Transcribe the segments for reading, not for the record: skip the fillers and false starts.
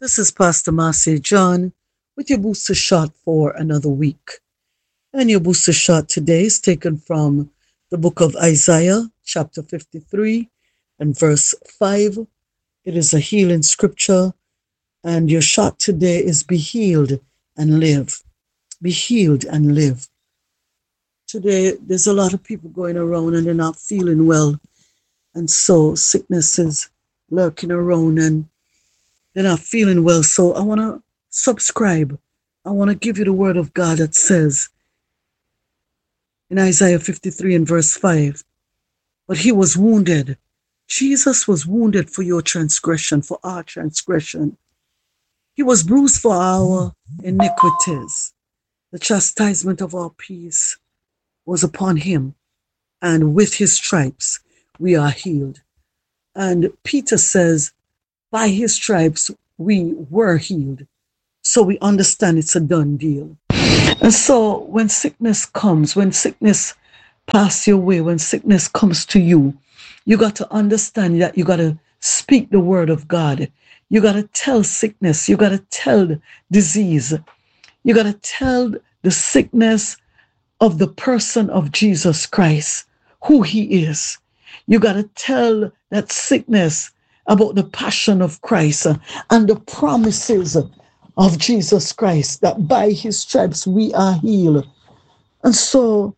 This is Pastor Marcia John with your booster shot for another week. And your booster shot today is taken from the book of Isaiah, chapter 53 and verse 5. It is a healing scripture, and your shot today is be healed and live. Be healed and live. Today, there's a lot of people going around and they're not feeling well. And so sickness is lurking around and they're not feeling well. So I want to subscribe. I want to give you the word of God that says in Isaiah 53 and verse 5, but he was wounded. Jesus was wounded for your transgression, for our transgression. He was bruised for our iniquities. The chastisement of our peace was upon him, and with his stripes we are healed. And Peter says, by his stripes we were healed. So we understand it's a done deal. And so when sickness comes, when sickness passes your way, when sickness comes to you, you got to understand that you got to speak the word of God. You got to tell sickness. You got to tell disease. You got to tell the sickness of the person of Jesus Christ, who he is. You got to tell that sickness about the passion of Christ and the promises of Jesus Christ, that by his stripes we are healed. And so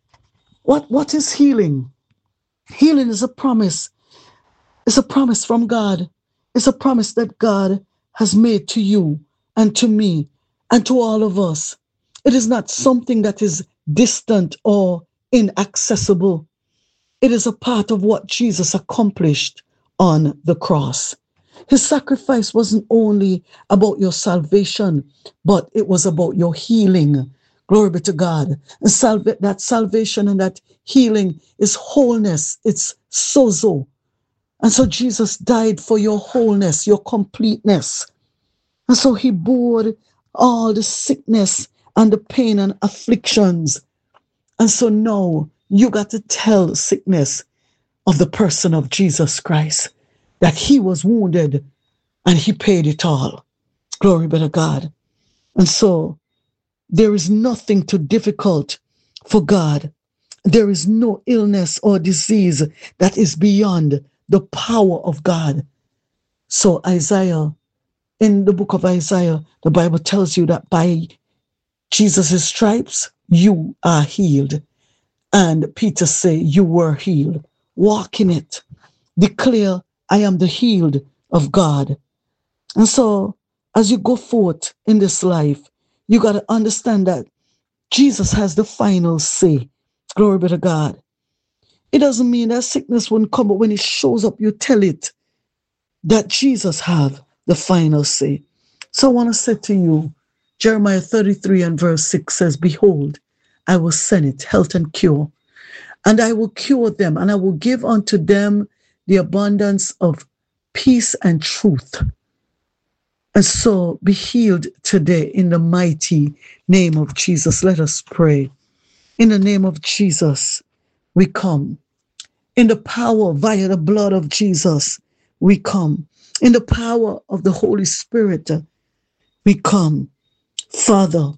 what is healing? Healing is a promise. It's a promise from God. It's a promise that God has made to you and to me and to all of us. It is not something that is distant or inaccessible. It is a part of what Jesus accomplished on the cross. His sacrifice wasn't only about your salvation, but it was about your healing. Glory be to God. And that salvation and that healing is wholeness. It's sozo. And so Jesus died for your wholeness, your completeness. And so he bore all the sickness and the pain and afflictions. And so now you got to tell sickness of the person of Jesus Christ, that he was wounded and he paid it all. Glory be to God. And so there is nothing too difficult for God. There is no illness or disease that is beyond the power of God. So Isaiah, in the book of Isaiah, the Bible tells you that by Jesus' stripes, you are healed. And Peter say, you were healed. Walk in it. Declare, I am the healed of God. And so as you go forth in this life, you got to understand that Jesus has the final say. Glory be to God. It doesn't mean that sickness won't come, but when it shows up, you tell it that Jesus have the final say. So I want to say to you, Jeremiah 33 and verse 6 says, behold, I will send it, health and cure, and I will cure them, and I will give unto them the abundance of peace and truth. And so be healed today in the mighty name of Jesus. Let us pray. In the name of Jesus, we come. In the power via the blood of Jesus, we come. In the power of the Holy Spirit, we come. Father,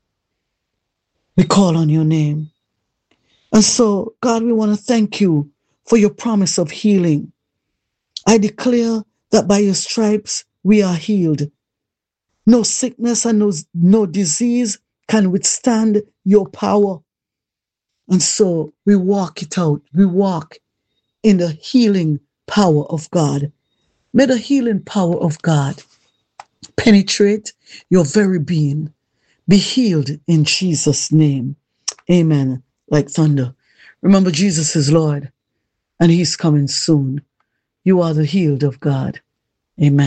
we call on your name. And so, God, we want to thank you for your promise of healing. I declare that by your stripes, we are healed. No sickness and no disease can withstand your power. And so we walk it out. We walk in the healing power of God. May the healing power of God penetrate your very being. Be healed in Jesus' name. Amen. Like thunder. Remember, Jesus is Lord, and he's coming soon. You are the healed of God. Amen.